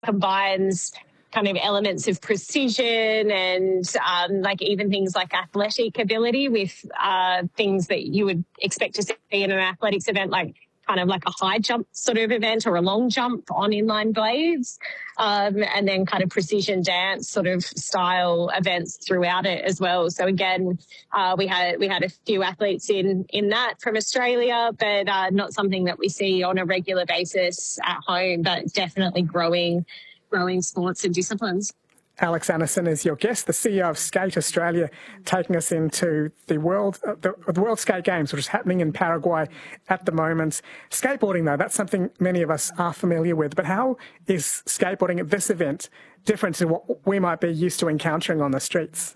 combines kind of elements of precision and like even things like athletic ability with things that you would expect to see in an athletics event, like kind of like a high jump sort of event or a long jump on inline blades, and then kind of precision dance sort of style events throughout it as well. So again, we had a few athletes in that from Australia, but not something that we see on a regular basis at home, but definitely growing sports and disciplines. Alex Anderson is your guest, the CEO of Skate Australia, taking us into the World Skate Games, which is happening in Paraguay at the moment. Skateboarding, though, that's something many of us are familiar with. But how is skateboarding at this event different to what we might be used to encountering on the streets?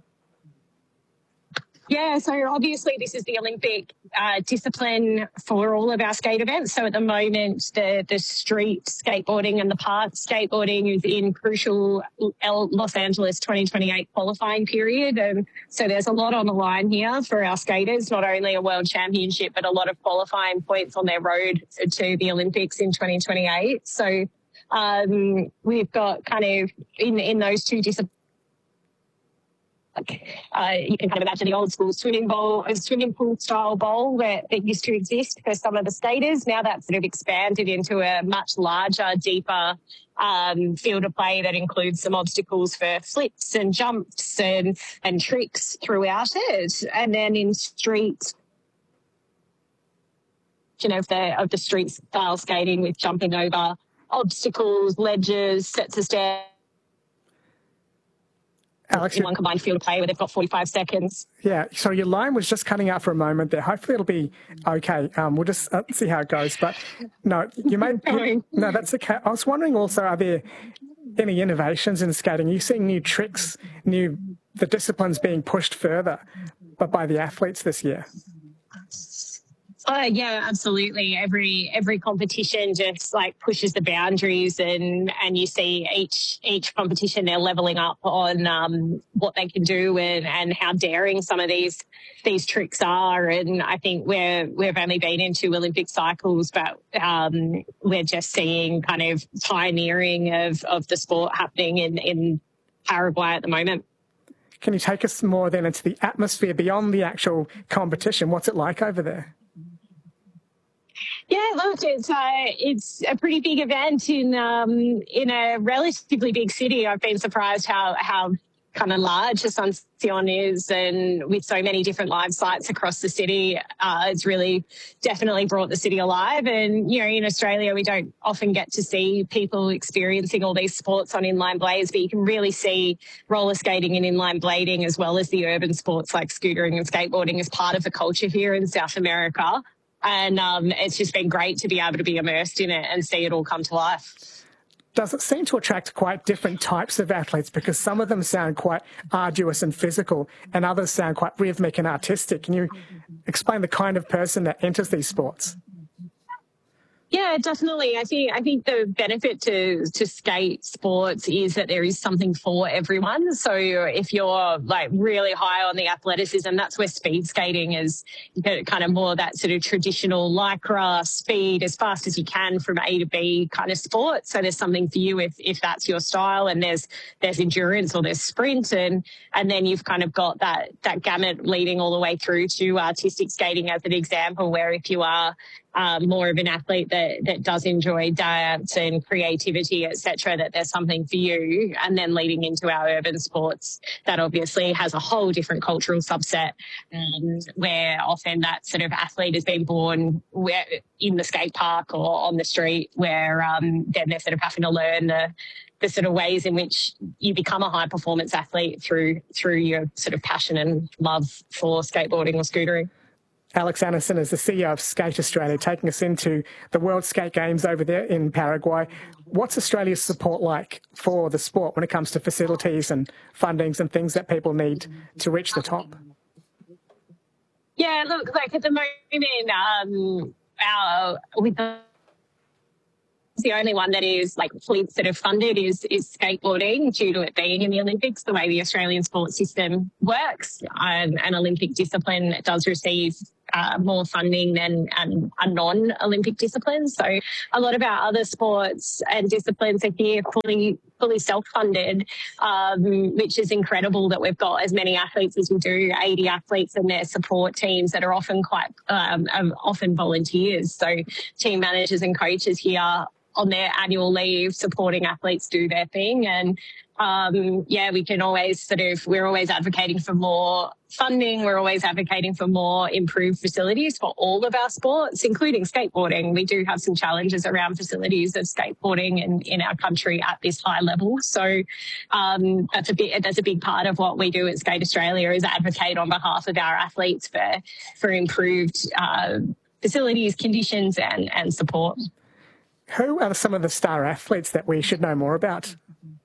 Yeah, so obviously this is the Olympic discipline for all of our skate events. So at the moment, the street skateboarding and the park skateboarding is in crucial Los Angeles 2028 qualifying period. And so there's a lot on the line here for our skaters, not only a world championship, but a lot of qualifying points on their road to the Olympics in 2028. So we've got kind of in those two disciplines, you can kind of imagine the old school swimming pool style bowl that used to exist for some of the skaters. Now that's sort of expanded into a much larger, deeper field of play that includes some obstacles for flips and jumps and tricks throughout it. And then in street, of the street style skating with jumping over obstacles, ledges, sets of stairs. Alex, in one combined field of play where they've got 45 seconds. Yeah, so your line was just cutting out for a moment there. Hopefully it'll be okay. We'll just see how it goes. But no, no, that's okay. I was wondering also, are there any innovations in skating? Are you seeing new tricks, the disciplines being pushed further but by the athletes this year? Yeah, absolutely. Every competition just like pushes the boundaries, and you see each competition they're leveling up on what they can do and how daring some of these tricks are. And I think we've only been in 2 Olympic cycles, but we're just seeing kind of pioneering of the sport happening in Paraguay at the moment. Can you take us more then into the atmosphere beyond the actual competition? What's it like over there? Yeah, look, it's a pretty big event in a relatively big city. I've been surprised how kind of large Asuncion is, and with so many different live sites across the city, it's really definitely brought the city alive. And, in Australia, we don't often get to see people experiencing all these sports on inline blades, but you can really see roller skating and inline blading as well as the urban sports like scootering and skateboarding as part of the culture here in South America. And it's just been great to be able to be immersed in it and see it all come to life. Does it seem to attract quite different types of athletes? Because some of them sound quite arduous and physical, and others sound quite rhythmic and artistic. Can you explain the kind of person that enters these sports? Yeah, definitely. I think the benefit to skate sports is that there is something for everyone. So if you're like really high on the athleticism, that's where speed skating is kind of more that sort of traditional lycra speed as fast as you can from A to B kind of sport. So there's something for you if that's your style, and there's endurance or there's sprint, and then you've kind of got that gamut leading all the way through to artistic skating as an example, where if you are more of an athlete that does enjoy dance and creativity, etc., that there's something for you. And then leading into our urban sports, that obviously has a whole different cultural subset, where often that sort of athlete has been born in the skate park or on the street, where then they're sort of having to learn the sort of ways in which you become a high performance athlete through your sort of passion and love for skateboarding or scootering. Alex Anderson is the CEO of Skate Australia, taking us into the World Skate Games over there in Paraguay. What's Australia's support like for the sport when it comes to facilities and fundings and things that people need to reach the top? Yeah, look, like at the moment, the only one that is like fully sort of funded is skateboarding, due to it being in the Olympics, the way the Australian sports system works. An Olympic discipline does receive more funding than a non-Olympic disciplines. So a lot of our other sports and disciplines are here fully self-funded, which is incredible that we've got as many athletes as we do, 80 athletes and their support teams that are often often volunteers. So team managers and coaches here on their annual leave supporting athletes do their thing. And we can always we're always advocating for more funding. We're always advocating for more improved facilities for all of our sports, including skateboarding. We do have some challenges around facilities of skateboarding in our country at this high level. So that's a big part of what we do at Skate Australia is advocate on behalf of our athletes for improved facilities, conditions and support. Who are some of the star athletes that we should know more about?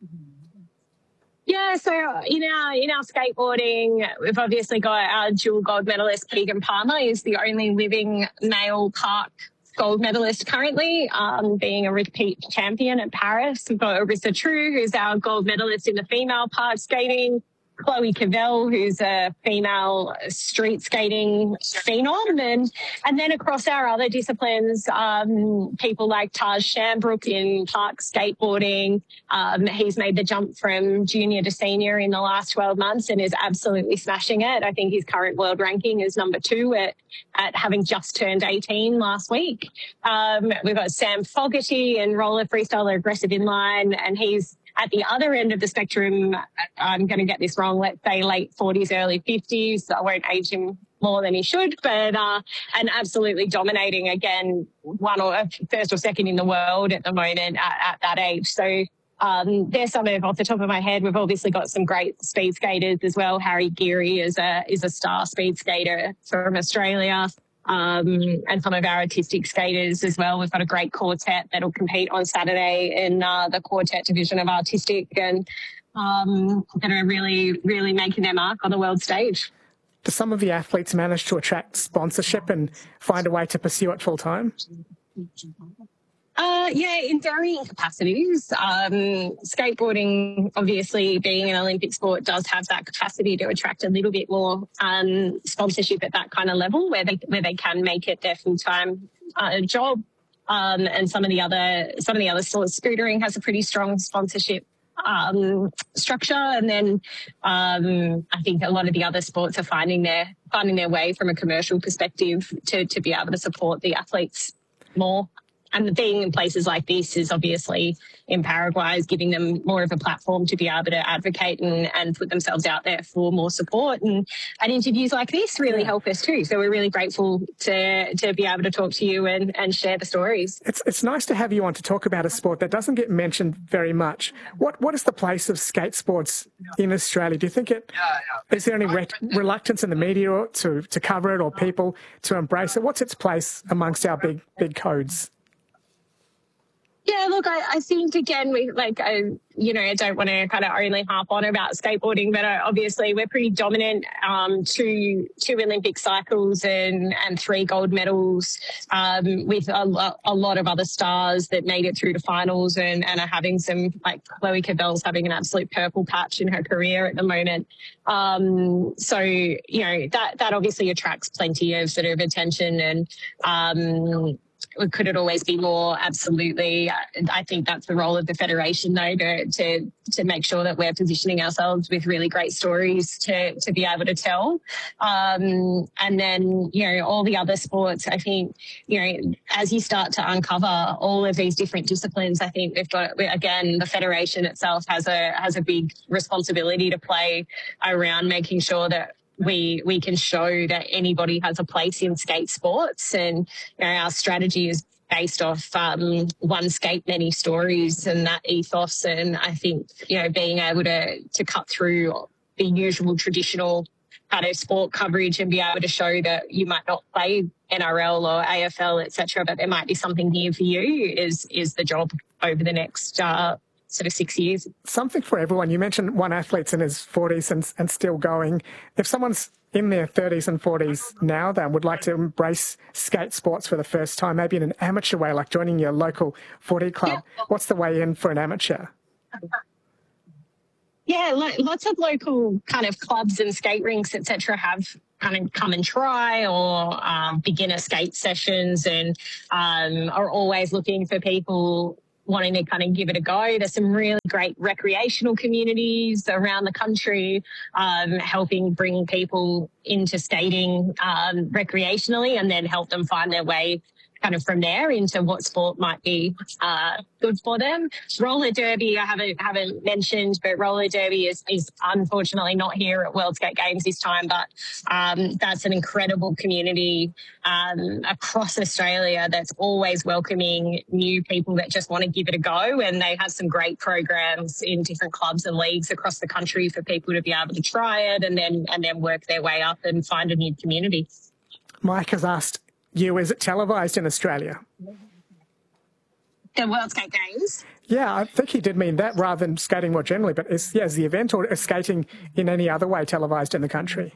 Yeah, so in our skateboarding, we've obviously got our dual gold medalist, Keegan Palmer. He's the only living male park gold medalist currently, being a repeat champion at Paris. We've got Arissa True, who's our gold medalist in the female park skating. Chloe Cavell, who's a female street skating phenom. And then across our other disciplines, people like Taj Shambrook in park skateboarding. He's made the jump from junior to senior in the last 12 months and is absolutely smashing it. I think his current world ranking is number 2 at having just turned 18 last week. We've got Sam Fogarty in roller freestyle aggressive inline, and he's at the other end of the spectrum. I'm going to get this wrong, let's say late 40s, early 50s. I won't age him more than he should, but and absolutely dominating, again, first or second in the world at the moment at that age. So there's some of, off the top of my head, we've obviously got some great speed skaters as well. Harry Geary is a star speed skater from Australia. And some of our artistic skaters as well. We've got a great quartet that'll compete on Saturday in the quartet division of artistic, and that are really, really making their mark on the world stage. Do some of the athletes manage to attract sponsorship and find a way to pursue it full time? In varying capacities. Skateboarding, obviously being an Olympic sport, does have that capacity to attract a little bit more sponsorship at that kind of level where they can make it their full-time job. And some of the other sports, scootering has a pretty strong sponsorship structure, and then I think a lot of the other sports are finding their way from a commercial perspective to be able to support the athletes more. And being in places like this is obviously in Paraguay is giving them more of a platform to be able to advocate and put themselves out there for more support. And interviews like this really help us too. So we're really grateful to be able to talk to you and share the stories. It's nice to have you on to talk about a sport that doesn't get mentioned very much. What is the place of skate sports in Australia? Do you think is there any reluctance in the media to cover it or people to embrace it? What's its place amongst our big codes? Yeah, look, I think, again, I don't want to kind of only harp on about skateboarding, but obviously we're pretty dominant, two Olympic cycles and 3 gold medals, with a lot of other stars that made it through to finals and are having some, like Chloe Cavell's having an absolute purple patch in her career at the moment. So, that obviously attracts plenty of sort of attention, and could it always be more? Absolutely. I think that's the role of the Federation, though, to make sure that we're positioning ourselves with really great stories to be able to tell. And then, all the other sports, I think, as you start to uncover all of these different disciplines, I think again, the Federation itself has a big responsibility to play around making sure that we can show that anybody has a place in skate sports, and our strategy is based off one skate, many stories, and that ethos. And I think being able to cut through the usual traditional kind of sport coverage and be able to show that you might not play NRL or AFL, etc., but there might be something here for you is the job over the next sort of 6 years. Something for everyone. You mentioned one athlete's in his 40s and still going. If someone's in their 30s and 40s now that would like to embrace skate sports for the first time, maybe in an amateur way, like joining your local footy club, what's the way in for an amateur? Yeah, lots of local kind of clubs and skate rinks, etc., have kind of come and try or beginner skate sessions, and are always looking for people wanting to kind of give it a go. There's some really great recreational communities around the country, helping bring people into skating recreationally, and then help them find their way kind of from there into what sport might be good for them. Roller derby, I haven't mentioned, but roller derby is unfortunately not here at World Skate Games this time, but that's an incredible community across Australia that's always welcoming new people that just want to give it a go, and they have some great programs in different clubs and leagues across the country for people to be able to try it and then work their way up and find a new community. Mike has asked you, is it televised in Australia? The World Skate Games? Yeah, I think he did mean that rather than skating more generally, but is the event or is skating in any other way televised in the country?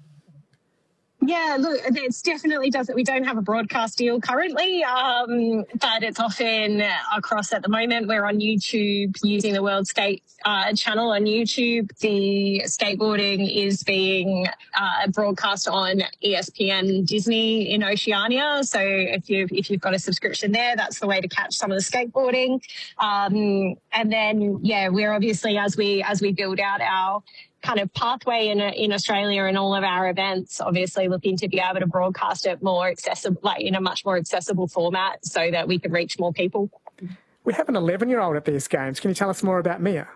Yeah, look, it's definitely does it. We don't have a broadcast deal currently, but it's often across at the moment. We're on YouTube using the World Skate channel on YouTube. The skateboarding is being broadcast on ESPN Disney in Oceania. So if you've got a subscription there, that's the way to catch some of the skateboarding. And then, yeah, we're obviously, as we build out our kind of pathway in Australia and all of our events, obviously looking to be able to broadcast it more accessible, like in a much more accessible format, so that we can reach more people. We have an 11-year-old at these games. Can you tell us more about Mia?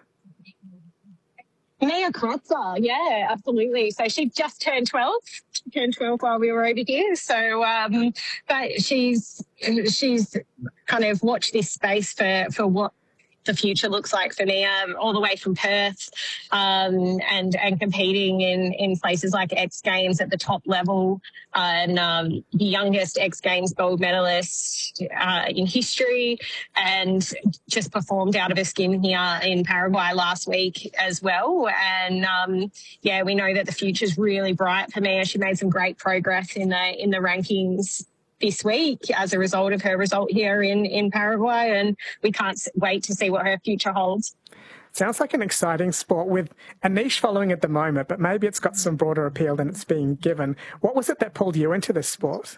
Mia Krotzer, yeah, absolutely. So she just turned 12. She turned 12 while we were over here. So, but she's kind of watched this space for what the future looks like for me, all the way from Perth, and competing in places like X Games at the top level, and the youngest X Games gold medalist in history, and just performed out of her skin here in Paraguay last week as well. And yeah, we know that the future's really bright for Mia. She made some great progress in the rankings this week as a result of her result here in Paraguay, and we can't wait to see what her future holds. Sounds like an exciting sport with a niche following at the moment, but maybe it's got some broader appeal than it's being given. What was it that pulled you into this sport?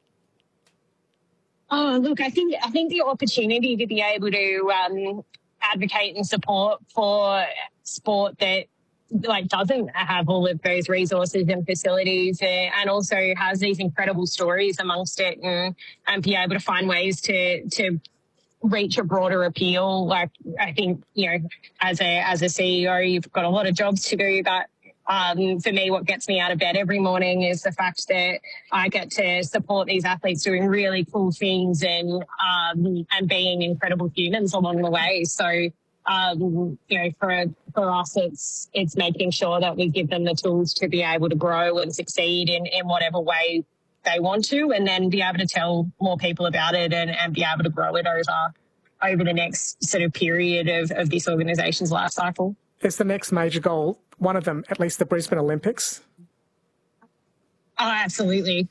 Oh, look, I think the opportunity to be able to advocate and support for sport that doesn't have all of those resources and facilities, and also has these incredible stories amongst it, and be able to find ways to reach a broader appeal. Like, I think, as a CEO, you've got a lot of jobs to do, but for me, what gets me out of bed every morning is the fact that I get to support these athletes doing really cool things and being incredible humans along the way. So, for us, it's making sure that we give them the tools to be able to grow and succeed in whatever way they want to, and then be able to tell more people about it and be able to grow it over the next sort of period of this organisation's life cycle. Is the next major goal, one of them, at least the Brisbane Olympics? Oh, absolutely.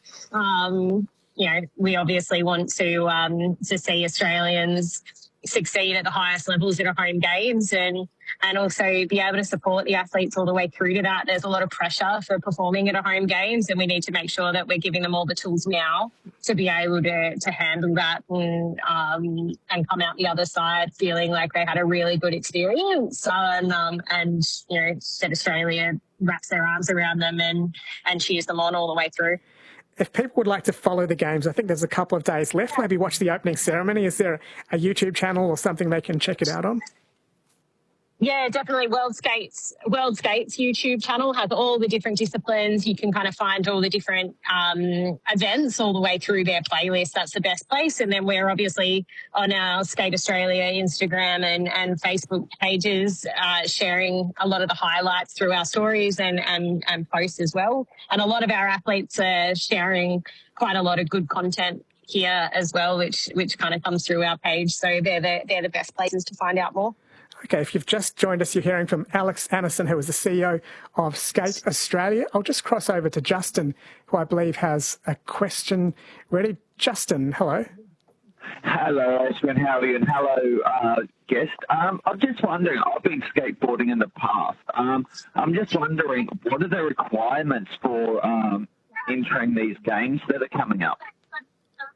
We obviously want to see Australians succeed at the highest levels at our home games, and also be able to support the athletes all the way through to that. There's a lot of pressure for performing at our home games, and we need to make sure that we're giving them all the tools now to be able to handle that and come out the other side feeling like they had a really good experience, and that Australia wraps their arms around them and cheers them on all the way through. If people would like to follow the games, I think there's a couple of days left, maybe watch the opening ceremony. Is there a YouTube channel or something they can check it out on? Yeah, definitely. World Skates YouTube channel has all the different disciplines. You can kind of find all the different events all the way through their playlist. That's the best place. And then we're obviously on our Skate Australia Instagram and Facebook pages, sharing a lot of the highlights through our stories and posts as well. And a lot of our athletes are sharing quite a lot of good content here as well, which kind of comes through our page. So they're the best places to find out more. Okay, if you've just joined us, you're hearing from Alex Annison, who is the CEO of Skate Australia. I'll just cross over to Justin, who I believe has a question ready. Justin, hello. Hello, Ashwin. How are you? And hello, guest. I'm just wondering, I've been skateboarding in the past. I'm just wondering, what are the requirements for entering these games that are coming up?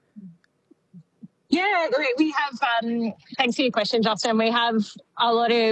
Yeah, we have, thanks for your question, Justin. We have a lot of